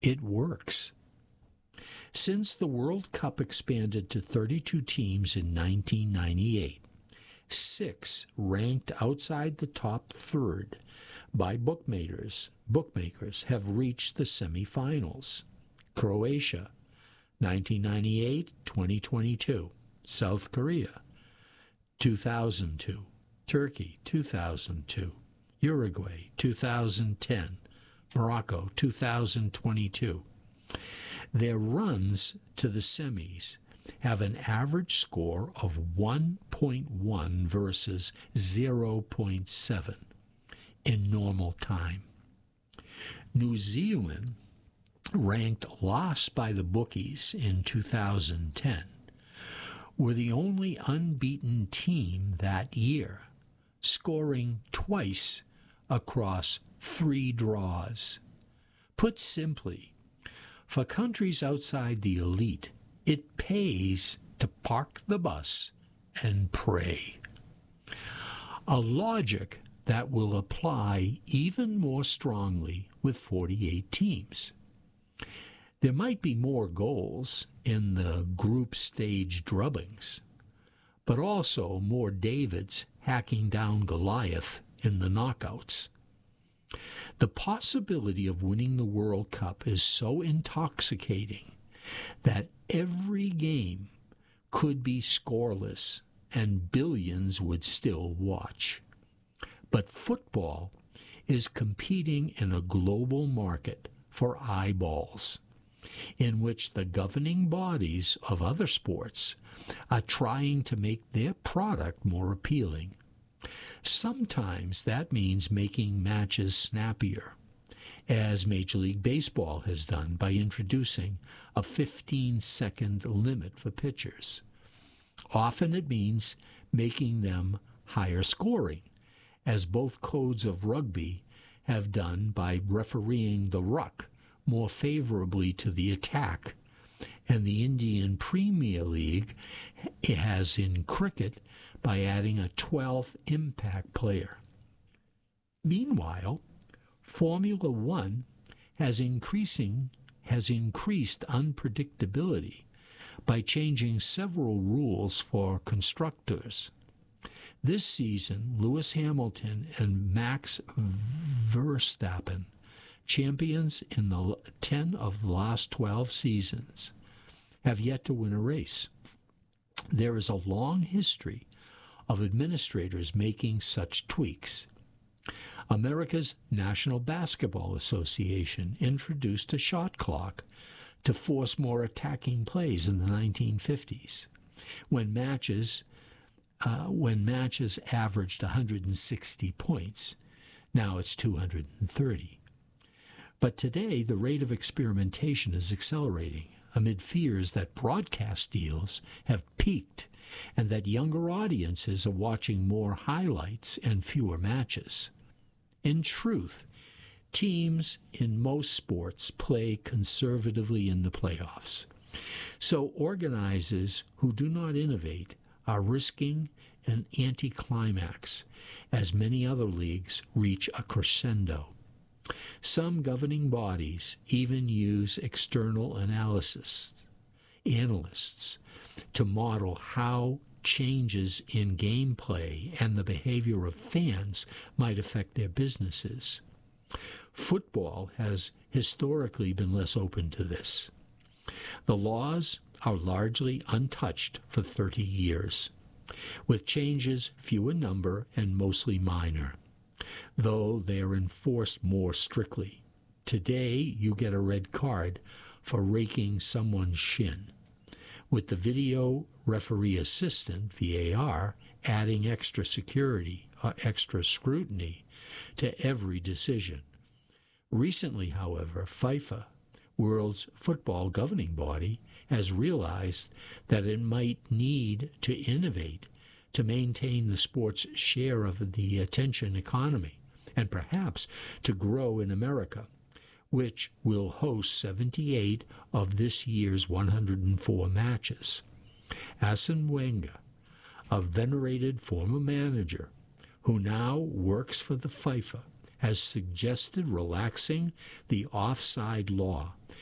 It works. Since the World Cup expanded to 32 teams in 1998, 6 ranked outside the top third by bookmakers have reached the semifinals. Croatia, 1998, 2022. South Korea, 2002. Turkey, 2002. Uruguay, 2010. Morocco, 2022. Their runs to the semis have an average score of 1.1 versus 0.7 in normal time. New Zealand, ranked last by the bookies in 2010, were the only unbeaten team that year, scoring twice across 3 draws. Put simply, for countries outside the elite, it pays to park the bus and pray. A logic that will apply even more strongly with 48 teams. There might be more goals in the group stage drubbings, but also more Davids hacking down Goliath in the knockouts. The possibility of winning the World Cup is so intoxicating that every game could be scoreless and billions would still watch. But football is competing in a global market for eyeballs, in which the governing bodies of other sports are trying to make their product more appealing. Sometimes that means making matches snappier, as Major League Baseball has done by introducing a 15-second limit for pitchers. Often it means making them higher scoring, as both codes of rugby have done by refereeing the ruck more favorably to the attack, and the Indian Premier League has in cricket by adding a 12th impact player. Meanwhile, Formula One has increased unpredictability by changing several rules for constructors. This season, Lewis Hamilton and Max Verstappen, champions in the 10 of the last 12 seasons, have yet to win a race. There is a long history of administrators making such tweaks. America's National Basketball Association introduced a shot clock to force more attacking plays in the 1950s, when matches averaged 160 points. Now it's 230. But today, the rate of experimentation is accelerating amid fears that broadcast deals have peaked and that younger audiences are watching more highlights and fewer matches. In truth, teams in most sports play conservatively in the playoffs. So organizers who do not innovate are risking an anticlimax as many other leagues reach a crescendo. Some governing bodies even use external analysts to model how changes in gameplay and the behavior of fans might affect their businesses. Football has historically been less open to this. The laws are largely untouched for 30 years, with changes few in number and mostly minor, though they are enforced more strictly. Today, you get a red card for raking someone's shin, with the video referee assistant, VAR, adding extra security, extra scrutiny to every decision. Recently, however, FIFA, world's football governing body, has realized that it might need to innovate to maintain the sport's share of the attention economy, and perhaps to grow in America, which will host 78 of this year's 104 matches. Arsene Wenger, a venerated former manager who now works for the FIFA, has suggested relaxing the offside law